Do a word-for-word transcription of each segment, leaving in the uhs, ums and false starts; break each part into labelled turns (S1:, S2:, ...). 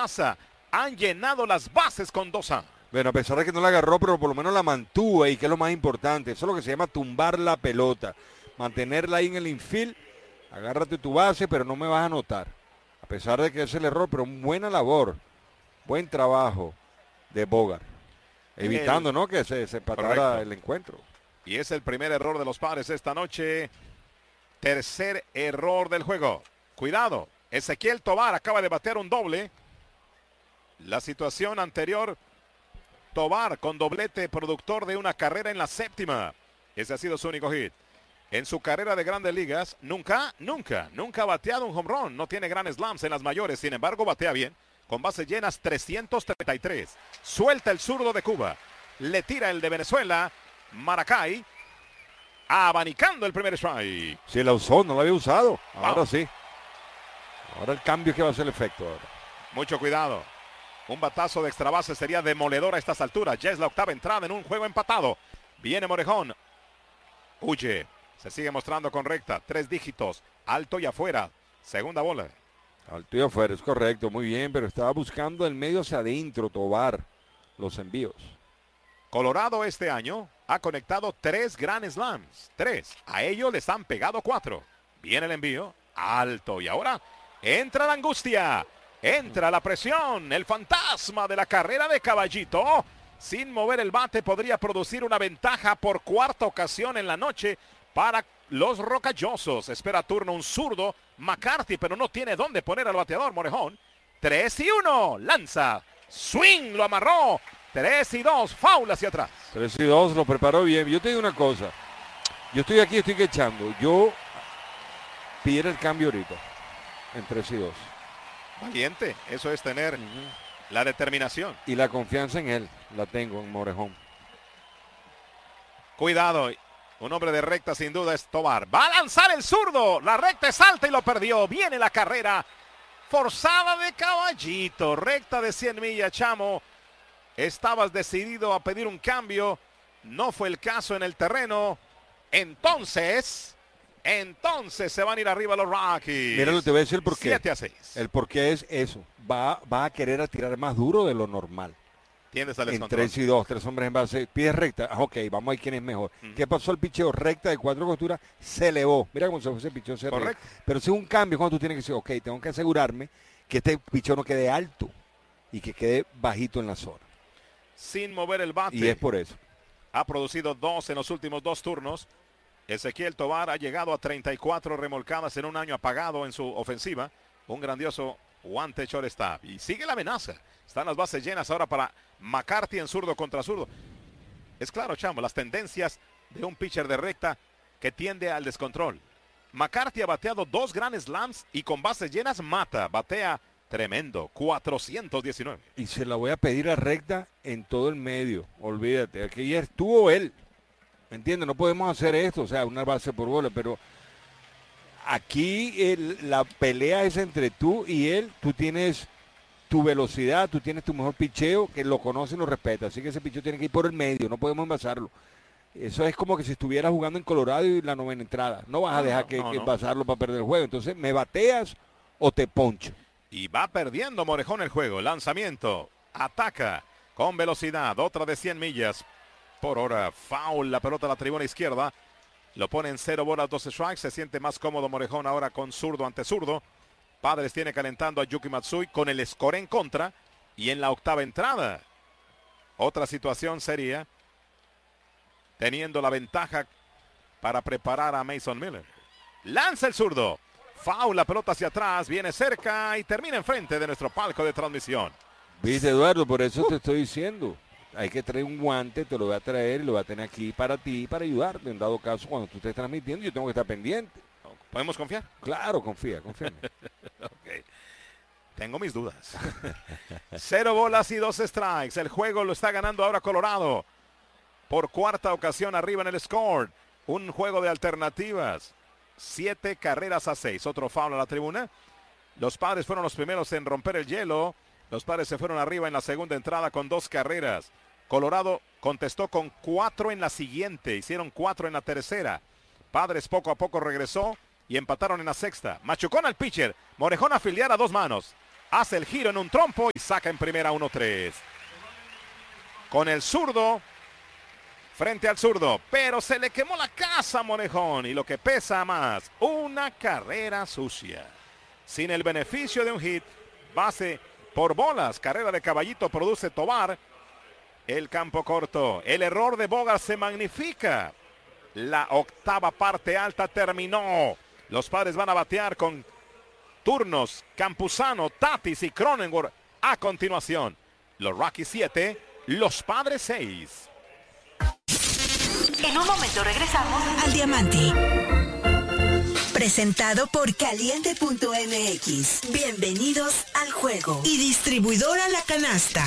S1: amenaza. Han llenado las bases con dos A.
S2: Bueno, a pesar de que no la agarró, pero por lo menos la mantuvo ahí, que es lo más importante. Eso es lo que se llama tumbar la pelota. Mantenerla ahí en el infield. Agárrate tu base, pero no me vas a anotar. A pesar de que es el error, pero buena labor. Buen trabajo de Bogart. Evitando, el... ¿no? Que se, se empatara el encuentro.
S1: Y es el primer error de los Padres esta noche. Tercer error del juego. Cuidado. Ezequiel Tovar acaba de batear un doble. La situación anterior. Tovar con doblete, productor de una carrera en la séptima. Ese ha sido su único hit. En su carrera de grandes ligas, nunca, nunca, nunca ha bateado un home run. No tiene gran slams en las mayores. Sin embargo, batea bien. Con bases llenas, trescientos treinta y tres. Suelta el zurdo de Cuba. Le tira el de Venezuela. Maracay. Abanicando el primer strike.
S2: Sí, la usó, no la había usado. Ahora wow. Sí. Ahora el cambio es que va a ser el efecto. Ahora.
S1: Mucho cuidado. Un batazo de extra base sería demoledor a estas alturas. Ya es la octava entrada en un juego empatado. Viene Morejón. Huye. Se sigue mostrando con recta. Tres dígitos. Alto y afuera. Segunda bola.
S2: Alto y afuera, es correcto. Muy bien, pero estaba buscando el medio hacia adentro, Tovar. Los envíos.
S1: Colorado este año ha conectado tres Grand Slams. Tres. A ellos les han pegado cuatro. Viene el envío. Alto. Y ahora entra la angustia. Entra la presión. El fantasma de la carrera de Caballito. Sin mover el bate podría producir una ventaja por cuarta ocasión en la noche para los rocallosos. Espera turno un zurdo. McCarthy, pero no tiene dónde poner al bateador. Morejón. tres y uno. Lanza. Swing. Lo amarró. tres y dos. Foul hacia atrás.
S2: tres y dos. Lo preparó bien. Yo te digo una cosa. Yo estoy aquí, estoy quechando. Yo pidiera el cambio ahorita. En tres y dos.
S1: Valiente, eso es tener uh-huh. la determinación.
S2: Y la confianza en él, la tengo en Morejón.
S1: Cuidado, un hombre de recta sin duda es Tovar. Va a lanzar el zurdo, la recta es alta y lo perdió. Viene la carrera forzada de Caballito, recta de cien millas, Chamo. Estabas decidido a pedir un cambio, no fue el caso en el terreno. Entonces... Entonces se van a ir arriba los Rockies.
S2: Mira, te voy a decir el porqué.
S1: siete a seis.
S2: El porqué es eso. Va, va a querer a tirar más duro de lo normal.
S1: Tienes al
S2: En tres y dos, tres hombres en base. Pies recta. Ah, ok, vamos a ver quién es mejor. Mm. ¿Qué pasó? El picheo recta de cuatro costuras se elevó. Mira cómo se fue ese picheo. Se
S1: Correcto.
S2: Pero si es un cambio cuando tú tienes que decir, ok, tengo que asegurarme que este picheo no quede alto y que quede bajito en la zona.
S1: Sin mover el bate.
S2: Y es por eso.
S1: Ha producido dos en los últimos dos turnos. Ezequiel Tovar ha llegado a treinta y cuatro remolcadas en un año apagado en su ofensiva. Un grandioso guante shortstop. Y sigue la amenaza. Están las bases llenas ahora para McCarthy en zurdo contra zurdo. Es claro, Chamo, las tendencias de un pitcher de recta que tiende al descontrol. McCarthy ha bateado dos Grand Slams y con bases llenas mata. Batea tremendo, cuatrocientos diecinueve.
S2: Y se la voy a pedir a recta en todo el medio. Olvídate, aquí ya estuvo él. ¿Me entiendes? No podemos hacer esto, o sea, una base por bola, pero aquí el, la pelea es entre tú y él. Tú tienes tu velocidad, tú tienes tu mejor picheo, que lo conoce y lo respeta. Así que ese picheo tiene que ir por el medio, no podemos envasarlo. Eso es como que si estuvieras jugando en Colorado y la novena entrada. No vas a dejar no, que, no, que no. envasarlo para perder el juego. Entonces, ¿me bateas o te poncho?
S1: Y va perdiendo Morejón el juego. Lanzamiento, ataca con velocidad, otra de cien millas por hora. Foul, la pelota a la tribuna izquierda. Lo pone en cero bolas, dos strikes. Se siente más cómodo Morejón ahora con zurdo ante zurdo. Padres tiene calentando a Yuki Matsui con el score en contra. Y en la octava entrada, otra situación sería teniendo la ventaja para preparar a Mason Miller. Lanza el zurdo. Foul, la pelota hacia atrás. Viene cerca y termina enfrente de nuestro palco de transmisión.
S2: Viste, Eduardo, por eso uh. te estoy diciendo. Hay que traer un guante, te lo voy a traer y lo voy a tener aquí para ti, para ayudarte. En dado caso, cuando tú estés transmitiendo, yo tengo que estar pendiente.
S1: ¿Podemos confiar?
S2: Claro, confía, confía en mí.
S1: Okay. Tengo mis dudas. Cero bolas y dos strikes. El juego lo está ganando ahora Colorado. Por cuarta ocasión arriba en el score. Un juego de alternativas. Siete carreras a seis. Otro foul a la tribuna. Los Padres fueron los primeros en romper el hielo. Los Padres se fueron arriba en la segunda entrada con dos carreras. Colorado contestó con cuatro en la siguiente. Hicieron cuatro en la tercera. Padres poco a poco regresó y empataron en la sexta. Machucón al pitcher. Morejón a filiar a dos manos. hace el giro en un trompo y saca en primera uno tres. Con el zurdo, frente al zurdo, pero se le quemó la casa a Monejón y lo que pesa más, una carrera sucia. Sin el beneficio de un hit, base por bolas, carrera de caballito produce Tovar. El campo corto, el error de Bogart se magnifica. La octava parte alta terminó. Los Padres van a batear con turnos Campuzano, Tatis y Cronenworth a continuación. Los Rockies siete, los Padres seis.
S3: En un momento regresamos al Diamante. Presentado por Caliente punto M X. Bienvenidos al juego. Y distribuidora La Canasta.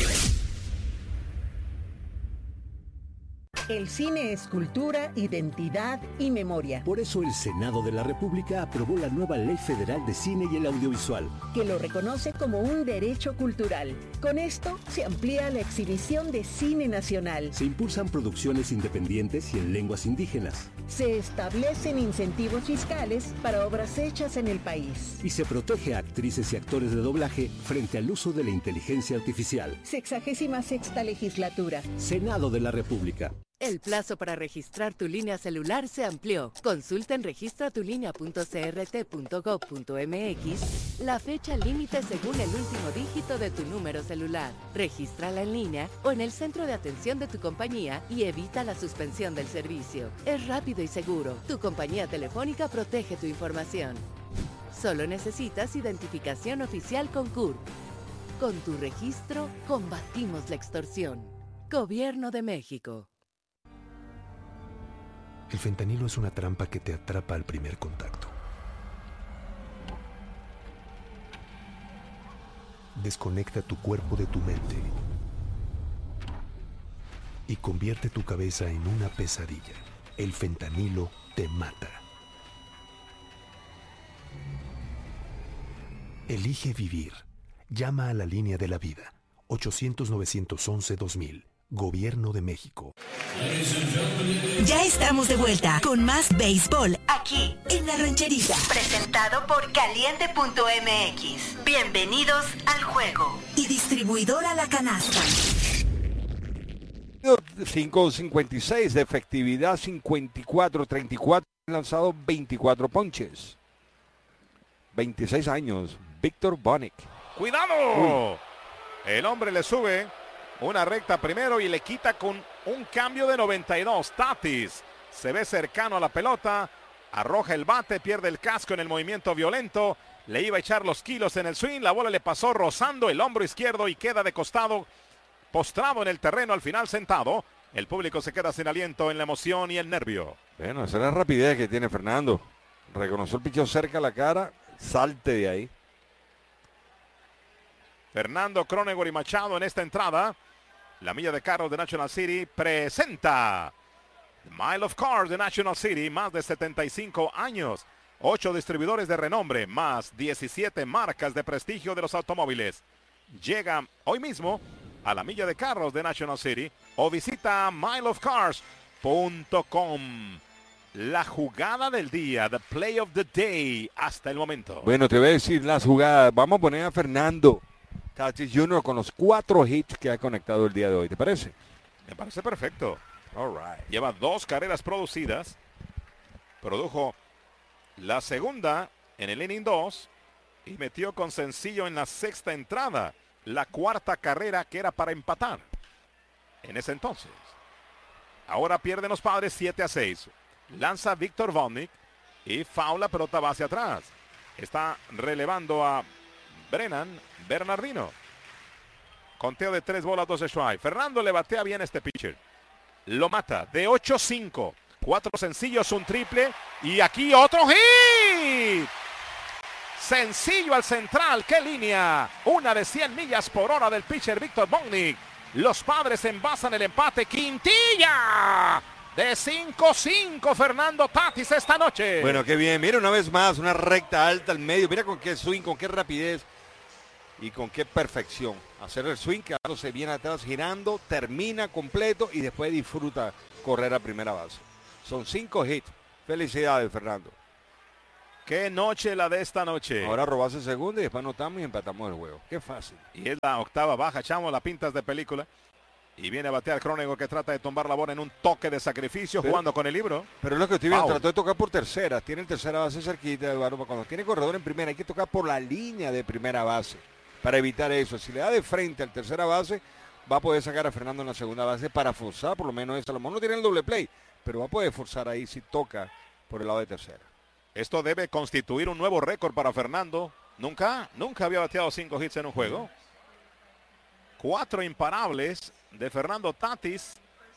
S4: El cine es cultura, identidad y memoria.
S5: Por eso el Senado de la República aprobó la nueva Ley Federal de Cine y el Audiovisual,
S4: que lo reconoce como un derecho cultural. Con esto se amplía la exhibición de cine nacional.
S5: Se impulsan producciones independientes y en lenguas indígenas.
S4: Se establecen incentivos fiscales para obras hechas en el país.
S5: Y se protege a actrices y actores de doblaje frente al uso de la inteligencia artificial.
S4: Sexagésima sexta legislatura.
S5: Senado de la República.
S6: El plazo para registrar tu línea celular se amplió. Consulta en registra tu línea punto c r t punto gov punto m x la fecha límite según el último dígito de tu número celular. Regístrala en línea o en el centro de atención de tu compañía y evita la suspensión del servicio. Es rápido y seguro. Tu compañía telefónica protege tu información. Solo necesitas identificación oficial con C U R P. Con tu registro, combatimos la extorsión. Gobierno de México.
S7: El fentanilo es una trampa que te atrapa al primer contacto. Desconecta tu cuerpo de tu mente y convierte tu cabeza en una pesadilla. El fentanilo te mata. Elige vivir. Llama a la línea de la vida. ochocientos, novecientos once, dos mil. Gobierno de México.
S3: Ya estamos de vuelta con más béisbol aquí en La Rancherita. Presentado por Caliente punto M X. Bienvenidos al juego. Y distribuidora La Canasta.
S2: cinco cincuenta y seis de efectividad, cincuenta y cuatro treinta y cuatro, lanzado veinticuatro ponches. veintiséis años, Víctor Bonick.
S1: ¡Cuidado! Uy. El hombre le sube una recta primero y le quita con un cambio de noventa y dos. Tatis se ve cercano a la pelota, arroja el bate, pierde el casco en el movimiento violento, le iba a echar los kilos en el swing, la bola le pasó rozando el hombro izquierdo y queda de costado, postrado en el terreno, al final sentado. El público se queda sin aliento en la emoción y el nervio.
S2: Bueno, esa es la rapidez que tiene Fernando. Reconoció el picheo cerca a la cara, salte de ahí.
S1: Fernando, Cronenworth y Machado en esta entrada. La milla de carros de National City presenta The Mile of Cars de National City, más de setenta y cinco años, ocho distribuidores de renombre, más diecisiete marcas de prestigio de los automóviles. Llega hoy mismo a la milla de carros de National City o visita mile of cars punto com. La jugada del día, the play of the day hasta el momento.
S2: Bueno, te voy a decir las jugadas. Vamos a poner a Fernando Tatis junior con los cuatro hits que ha conectado el día de hoy. ¿Te parece?
S1: Me parece perfecto.
S2: All right.
S1: Lleva dos carreras producidas. Produjo la segunda en el inning dos y metió con sencillo en la sexta entrada la cuarta carrera que era para empatar en ese entonces. Ahora pierden los Padres siete a seis. Lanza Víctor Bonick y foul, la pelota va hacia atrás. Está relevando a Brennan Bernardino. Conteo de tres bolas, dos strikes. Fernando le batea bien este pitcher. Lo mata de ocho cinco. Cuatro sencillos, un triple. Y aquí otro hit. Sencillo al central. ¡Qué línea! Una de cien millas por hora del pitcher Víctor Bonick. Los Padres envasan el empate. Quintilla. De cinco cinco Fernando Tatis esta noche.
S2: Bueno, qué bien. Mira una vez más, una recta alta al medio. Mira con qué swing, con qué rapidez y con qué perfección. Hacer el swing, quedándose bien atrás, girando, termina completo y después disfruta correr a primera base. Son cinco hits. Felicidades, Fernando.
S1: Qué noche la de esta noche.
S2: Ahora robarse segundo y después anotamos y empatamos el juego. Qué fácil.
S1: Y es la octava baja, chamo, la pintas de película. Y viene a batear Cronenworth, que trata de tumbar la bola en un toque de sacrificio, pero, jugando con el libro.
S2: Pero es lo que estoy viendo, trató de tocar por tercera. Tiene tercera base cerquita, Eduardo. Cuando tiene corredor en primera, hay que tocar por la línea de primera base para evitar eso. Si le da de frente al tercera base, va a poder sacar a Fernando en la segunda base para forzar por lo menos eso. A lo mejor no tiene el doble play, pero va a poder forzar ahí si toca por el lado de tercera.
S1: Esto debe constituir un nuevo récord para Fernando. Nunca, nunca había bateado cinco hits en un juego. Cuatro imparables de Fernando Tatis.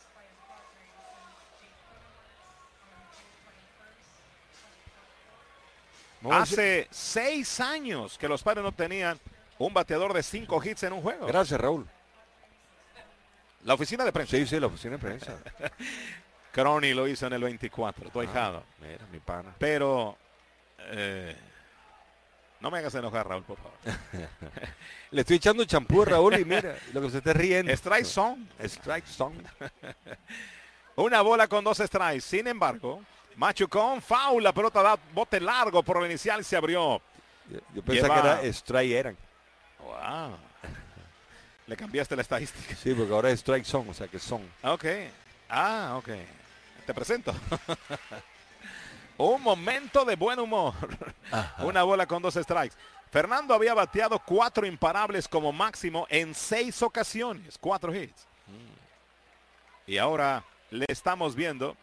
S1: Hace seis años que los Padres no tenían un bateador de cinco hits en un juego.
S2: Gracias, Raúl.
S1: La oficina de prensa.
S2: Sí, sí, la oficina de prensa.
S1: Crony lo hizo en el veinticuatro, tu ahijado.
S2: Ah, mira, mi pana.
S1: Pero eh, no me hagas enojar, Raúl, por favor.
S2: Le estoy echando champú a Raúl y mira, lo que se está riendo.
S1: Strike zone.
S2: Strike zone.
S1: Una bola con dos strikes. Sin embargo, Machucón, foul, la pelota da bote largo por el inicial y se abrió.
S2: Yo, yo pensaba Lleva... que era strike eran.
S1: Wow. Le cambiaste la estadística.
S2: Sí, porque ahora es strike zone, o sea que son.
S1: Ok. Ah, ok. Te presento. Un momento de buen humor. Ajá. Una bola con dos strikes. Fernando había bateado cuatro imparables como máximo en seis ocasiones. Cuatro hits. Mm. Y ahora le estamos viendo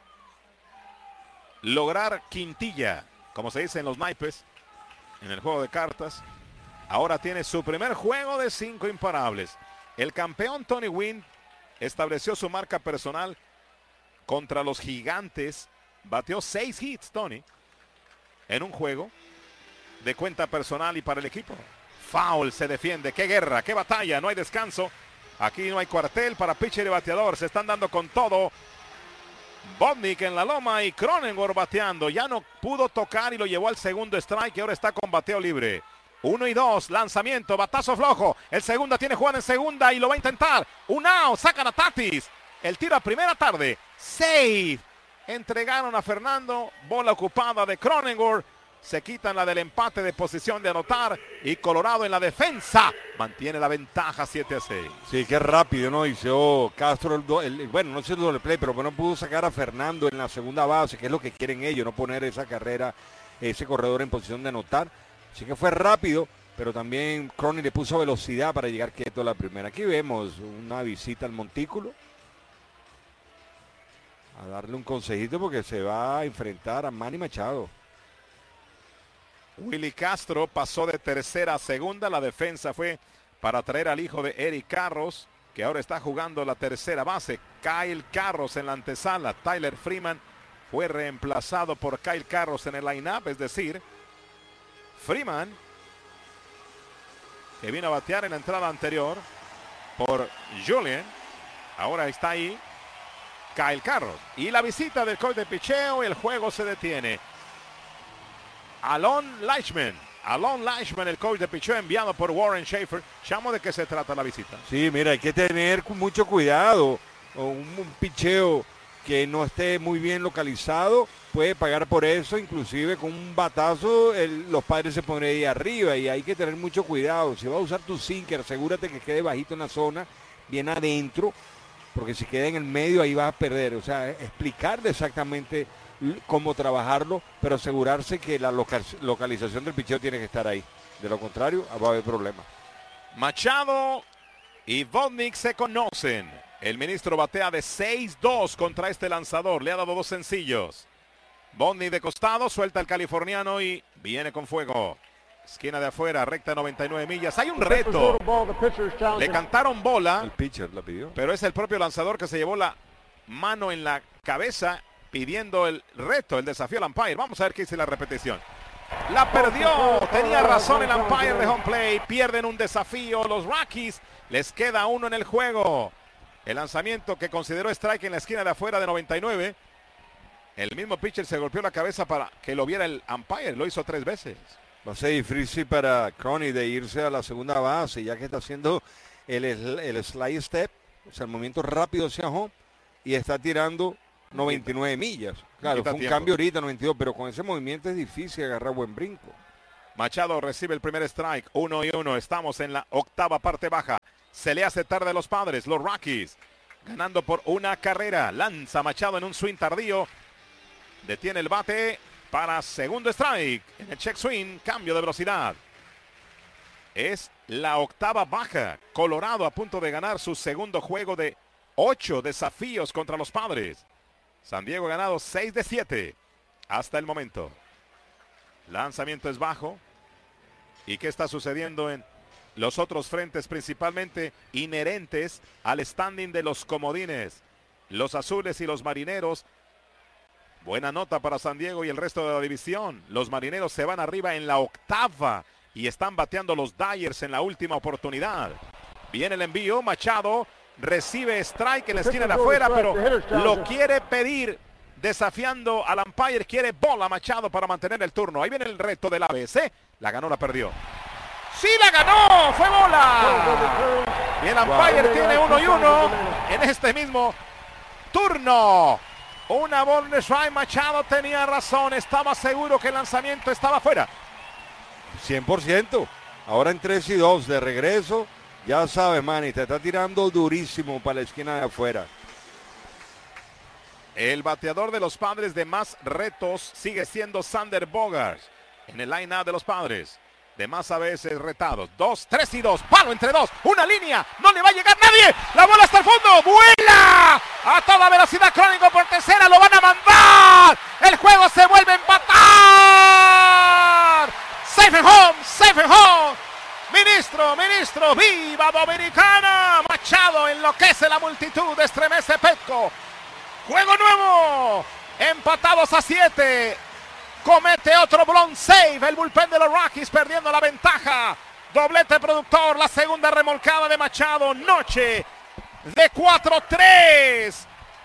S1: lograr quintilla, como se dice en los naipes, en el juego de cartas. Ahora tiene su primer juego de cinco imparables. El campeón Tony Gwynn estableció su marca personal contra los Gigantes. Bateó seis hits, Tony, en un juego de cuenta personal y para el equipo. Foul, se defiende. Qué guerra, qué batalla, no hay descanso. Aquí no hay cuartel para pitcher y bateador. Se están dando con todo. Bodnik en la loma y Cronenworth bateando. Ya no pudo tocar y lo llevó al segundo strike y ahora está con bateo libre. Uno y dos, lanzamiento, batazo flojo. El segundo tiene Juan en segunda y lo va a intentar. Un out, sacan a Tatis. El tiro a primera tarde. Save. Entregaron a Fernando. Bola ocupada de Cronenworth. Se quitan la del empate de posición de anotar. Y Colorado en la defensa mantiene la ventaja siete a seis.
S2: Sí, qué rápido, ¿no? Hizo Castro, el, do, el bueno, no sé el doble play, pero no pudo sacar a Fernando en la segunda base, que es lo que quieren ellos, no poner esa carrera, ese corredor en posición de anotar. Así que fue rápido, pero también Crony le puso velocidad para llegar quieto a la primera. Aquí vemos una visita al montículo. A darle un consejito porque se va a enfrentar a Manny Machado.
S1: Willy Castro pasó de tercera a segunda. La defensa fue para traer al hijo de Eric Carros, que ahora está jugando la tercera base. Kyle Carros en la antesala. Tyler Freeman fue reemplazado por Kyle Carros en el line-up, es decir, Freeman, que vino a batear en la entrada anterior por Julien, ahora está ahí Kyle Carros. Y la visita del coach de picheo y el juego se detiene. Alon Leishman, Alon Leishman, el coach de picheo enviado por Warren Schaefer. Chamo, ¿de qué se trata la visita?
S2: Sí, mira, hay que tener mucho cuidado. Un, un picheo que no esté muy bien localizado puede pagar por eso, inclusive con un batazo el, los Padres se ponen ahí arriba y hay que tener mucho cuidado. Si vas a usar tu sinker, asegúrate que quede bajito en la zona, bien adentro, porque si queda en el medio ahí vas a perder. O sea, explicarle exactamente cómo trabajarlo, pero asegurarse que la local, localización del picheo tiene que estar ahí. De lo contrario, va a haber problemas.
S1: Machado y Bodnik se conocen. El ministro batea de seis dos contra este lanzador. Le ha dado dos sencillos. Bodnik de costado, suelta el californiano y viene con fuego. Esquina de afuera, recta noventa y nueve millas. Hay un reto. Le cantaron bola.
S2: El pitcher la pidió.
S1: Pero es el propio lanzador que se llevó la mano en la cabeza pidiendo el reto, el desafío al umpire. Vamos a ver qué dice la repetición. La perdió. Tenía razón el umpire de home play. Pierden un desafío. Los Rockies les queda uno en el juego. El lanzamiento que consideró strike en la esquina de afuera de noventa y nueve. El mismo pitcher se golpeó la cabeza para que lo viera el umpire. Lo hizo tres veces.
S2: Va a ser difícil para Crony de irse a la segunda base, ya que está haciendo el, el, el slide step, o sea, el movimiento rápido hacia home, y está tirando noventa y nueve millas. Claro,
S1: Quita
S2: fue un
S1: tiempo.
S2: cambio ahorita, noventa y dos, pero con ese movimiento es difícil agarrar buen brinco.
S1: Machado recibe el primer strike, uno y uno. Estamos en la octava parte baja. Se le hace tarde a los Padres, los Rockies, ganando por una carrera. Lanza Machado en un swing tardío. Detiene el bate para segundo strike. En el check swing, cambio de velocidad. Es la octava baja. Colorado a punto de ganar su segundo juego de ocho desafíos contra los Padres. San Diego ha ganado seis de siete hasta el momento. Lanzamiento es bajo. ¿Y qué está sucediendo en los otros frentes, principalmente inherentes al standing de los comodines? Los azules y los marineros. Buena nota para San Diego y el resto de la división. Los marineros se van arriba en la octava y están bateando los Dyers en la última oportunidad. Viene el envío, Machado recibe strike en la esquina de afuera, pero lo quiere pedir desafiando al umpire. Quiere bola Machado para mantener el turno. Ahí viene el reto del A B C. La ganó, la perdió. ¡Sí la ganó! ¡Fue bola! Y el umpire tiene uno y uno en este mismo turno. Una bola de strike. Machado tenía razón. Estaba seguro que el lanzamiento estaba fuera.
S2: cien por ciento. Ahora en tres y dos de regreso. Ya sabes, Manny, te está tirando durísimo para la esquina de afuera.
S1: El bateador de los Padres de más retos sigue siendo Sander Bogaerts en el line-up de los Padres. De más a veces retados. Dos, tres y dos. Palo entre dos. Una línea. No le va a llegar nadie. La bola hasta el fondo. ¡Vuela! A toda velocidad. Crónico por tercera. Lo van a mandar. El juego se vuelve a empatar. Safe and home. Safe and home. Ministro, ministro. ¡Viva Dominicana! Machado enloquece la multitud. Estremece Petco. Juego nuevo. Empatados a siete. Comete otro blown save. El bullpen de los Rockies perdiendo la ventaja. Doblete productor. La segunda remolcada de Machado. Noche de cuatro tres.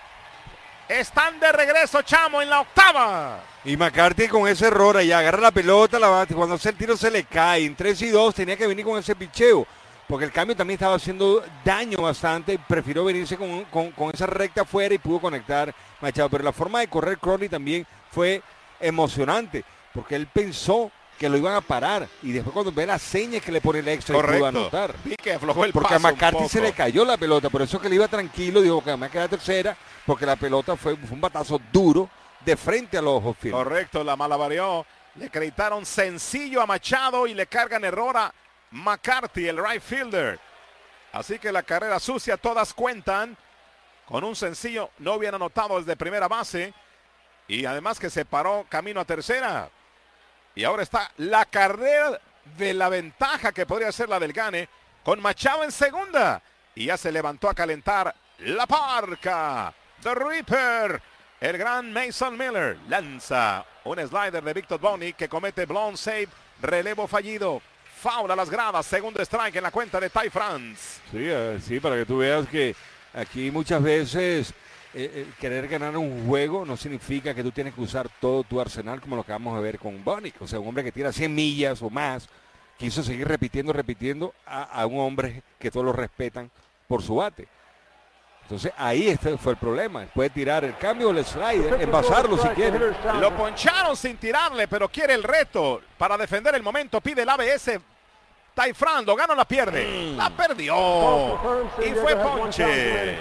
S1: Están de regreso, Chamo, en la octava.
S2: Y McCarthy con ese error ahí agarra la pelota, la bate, cuando hace el tiro se le cae. En tres y dos tenía que venir con ese picheo. Porque el cambio también estaba haciendo daño bastante. Prefirió venirse con, con, con esa recta afuera y pudo conectar Machado. Pero la forma de correr Crowley también fue emocionante. Porque él pensó que lo iban a parar. Y después cuando ve las señas que le pone el extra,
S1: correcto,
S2: pudo anotar.
S1: Vi que aflojó el
S2: porque
S1: paso
S2: a McCarthy se le cayó la pelota. Por eso que le iba tranquilo. Dijo que me queda tercera. Porque la pelota fue, fue un batazo duro de frente a los ojos firmes.
S1: Correcto, la malavarió. Le acreditaron sencillo a Machado y le cargan error a McCarthy, el right fielder. Así que la carrera sucia, todas cuentan. Con un sencillo no hubieran anotado desde primera base. Y además que se paró camino a tercera. Y ahora está la carrera de la ventaja que podría ser la del Gane. Con Machado en segunda. Y ya se levantó a calentar la parca. The Reaper. El gran Mason Miller lanza un slider de Victor Boni que comete blown save. Relevo fallido. Foul a las gradas, segundo strike en la cuenta de Ty France.
S2: Sí, eh, sí, para que tú veas que aquí muchas veces eh, eh, querer ganar un juego no significa que tú tienes que usar todo tu arsenal como lo que vamos a ver con Bonick. O sea, un hombre que tira cien millas o más, quiso seguir repitiendo, repitiendo a, a un hombre que todos lo respetan por su bate. Entonces ahí este fue el problema. Puede tirar el cambio o el slider, envasarlo si quiere.
S1: Lo poncharon sin tirarle, pero quiere el reto para defender el momento. Pide el A B S. Ty France, lo gana o la pierde. Mm. La perdió. Y fue ponche.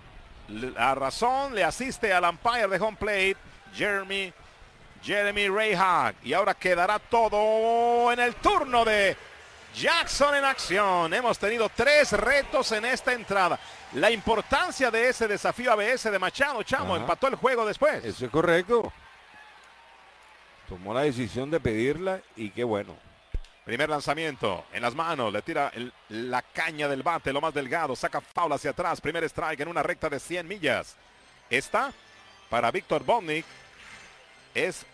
S1: La razón le asiste al umpire de home plate, Jeremy, Jeremy Rayhawk. Y ahora quedará todo en el turno de Jackson en acción. Hemos tenido tres retos en esta entrada. La importancia de ese desafío A B S de Machado, Chamo, Ajá. empató el juego después.
S2: Eso es correcto. Tomó la decisión de pedirla y qué bueno.
S1: Primer lanzamiento en las manos, le tira el, la caña del bate, lo más delgado, saca foul hacia atrás, primer strike en una recta de cien millas. Esta, para Víctor Bonick, es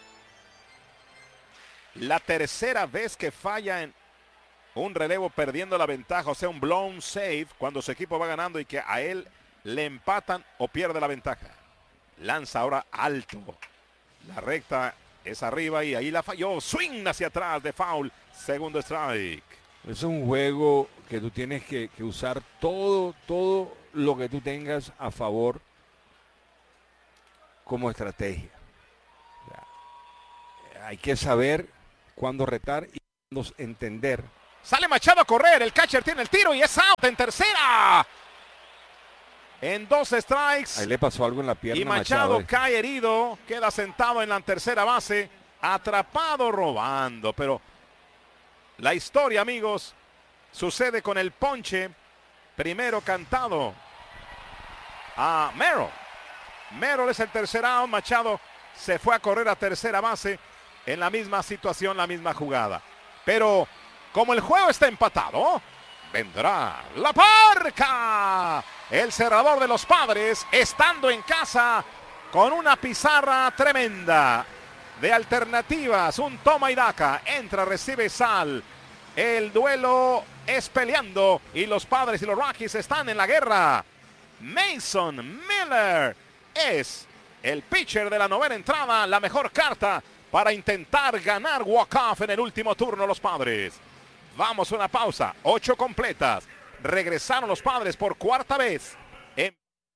S1: la tercera vez que falla en un relevo perdiendo la ventaja, o sea, un blown save cuando su equipo va ganando y que a él le empatan o pierde la ventaja. Lanza ahora alto, la recta es arriba y ahí la falló. Swing hacia atrás de foul. Segundo strike.
S2: Es un juego que tú tienes que, que usar todo, todo lo que tú tengas a favor como estrategia. O sea, hay que saber cuándo retar y cuándo entender.
S1: Sale Machado a correr, el catcher tiene el tiro y es out en tercera. En dos strikes.
S2: Ahí le pasó algo en la pierna.
S1: Y Machado,
S2: Machado eh.
S1: cae herido, queda sentado en la tercera base, atrapado robando. Pero la historia, amigos, sucede con el ponche primero cantado a Merrill. Merrill es el tercer out, Machado se fue a correr a tercera base en la misma situación, la misma jugada. Pero como el juego está empatado, vendrá la Parca, el cerrador de los Padres, estando en casa con una pizarra tremenda de alternativas, un toma y daca, entra, recibe, sal. El duelo es peleando y los Padres y los Rockies están en la guerra. Mason Miller es el pitcher de la novena entrada, la mejor carta para intentar ganar walk-off en el último turno los Padres. Vamos a una pausa, ocho completas. Regresaron los Padres por cuarta vez. En,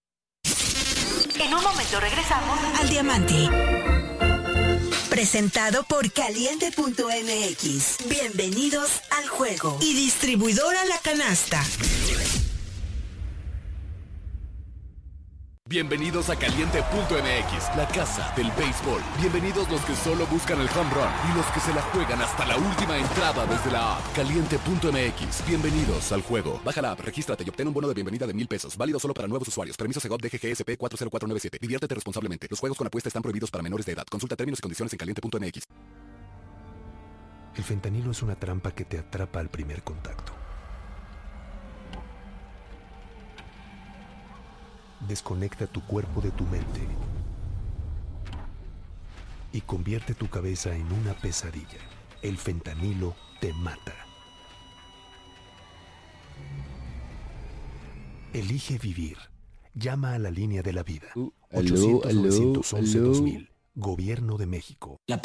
S3: en un momento regresamos al Diamante. Presentado por Caliente punto M X. Bienvenidos al juego. Y distribuidora La Canasta.
S8: Bienvenidos a Caliente punto M X, la casa del béisbol. Bienvenidos los que solo buscan el home run y los que se la juegan hasta la última entrada desde la app. Caliente punto M X, bienvenidos al juego. Baja la app, regístrate y obtén un bono de bienvenida de mil pesos. Válido solo para nuevos usuarios. Permiso Segov D G G S P cuatro cero cuatro nueve siete. Diviértete responsablemente. Los juegos con apuesta están prohibidos para menores de edad. Consulta términos y condiciones en Caliente punto M X.
S7: El fentanilo es una trampa que te atrapa al primer contacto. Desconecta tu cuerpo de tu mente y convierte tu cabeza en una pesadilla. El fentanilo te mata. Elige vivir. Llama a la línea de la vida.
S9: Uh, aló,
S7: ochocientos,
S9: aló,
S7: novecientos once,
S9: aló.
S7: dos mil. Gobierno de México.
S10: La